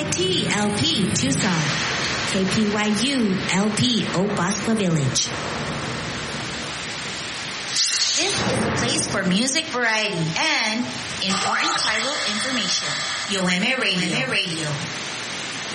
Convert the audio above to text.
KYT-LP Tucson, KPYU-LP Obaspa Village. This is a place for music variety and important title information. UMA Radio.